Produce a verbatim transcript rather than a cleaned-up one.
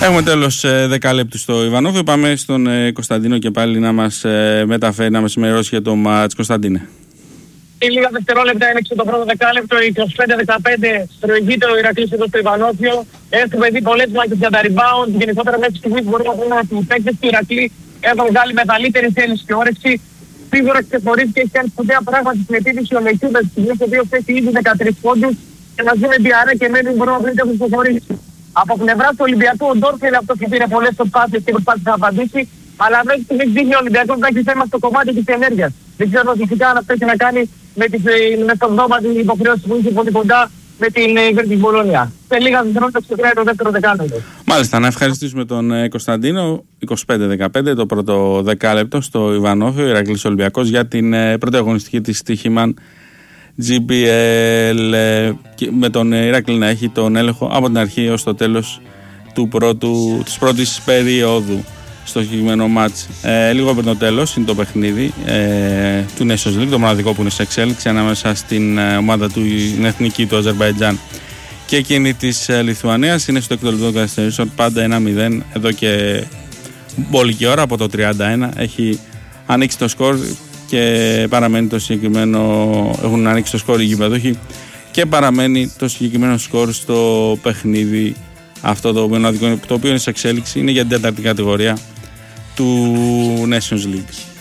Έχουμε τέλος δεκάλεπτου στο Ιβανόβιο. Πάμε στον ε, Κωνσταντίνο και πάλι να μας ε, μεταφέρει, να μας ενημερώσει για το μάτς. Κωνσταντίνε. Σε λίγα δευτερόλεπτα έλεξε το πρώτο δεκάλεπτο, είκοσι πέντε δεκαπέντε προηγείται ο Ηρακλής εδώ στο Ιβανόβιο. Έχουμε δει πολλές μάχες για τα rebound. Γενικότερα μέχρι στιγμής μπορούμε να πούμε ότι οι παίκτες του Ηρακλή έχουν βγάλει μεγαλύτερη θέληση και όρεξη. Σίγουρα ξεχωρίζει και έχει κάνει σπουδαία πράγματα στην επίθεση ο Λεκιούδας, στιγμής ο οποίος έχει ήδη δεκατρείς πόντους και μαζί με Διαρέ και Μένιν μπορούμε να πούμε ότι έχουν ξεχωρίσει. Από πλευρά του Ολυμπιακού, ο Ντόρφελ αυτό που πήρε πολλές προσπάθειες και προσπάθησε να απαντήσει, αλλά μέχρι στιγμής δείχνει ο Ολυμπιακός να έχει θέμα στο κομμάτι της ενέργειας. Δεν ξέρω φυσικά αν αυτό έχει να κάνει με, τις, με τον δόμα την υποχρέωση που είχε πολύ κοντά με την Βέρτης Μπολόνια. Σε λίγα δευτερόλεπτα ξεκινάει το δεύτερο δεκάλεπτο. Μάλιστα, να ευχαριστήσουμε τον Κωνσταντίνο. είκοσι πέντε δεκαπέντε το πρώτο δεκάλεπτο στο Ιβανόβιο, Ηρακλής Ολυμπιακός, για την πρώτη αγωνιστική της Στοίχημαν τζι μπι ελ, με τον Ηρακλή να έχει τον έλεγχο από την αρχή ως το τέλος του πρώτου, της πρώτης περίοδου στο συγκεκριμένο μάτς. Ε, λίγο πριν το τέλος είναι το παιχνίδι ε, του Nations League, το μοναδικό που είναι σε εξέλιξη ανάμεσα στην ε, ομάδα του την εθνική του Αζερμπαϊτζάν και εκείνη της ε, Λιθουανίας. Είναι στο έκτο λεπτό των καθυστερήσεων, πάντα ένα μηδέν εδώ και μπόλικη ώρα. Από το τριάντα ένα έχει ανοίξει το σκορ και παραμένει το συγκεκριμένο, έχουν ανοίξει το σκορ οι γηπεδούχοι και παραμένει το συγκεκριμένο σκορ στο παιχνίδι αυτό το μοναδικό, το οποίο είναι σε εξέλιξη, είναι για την τέταρτη κατηγορία του Nations League.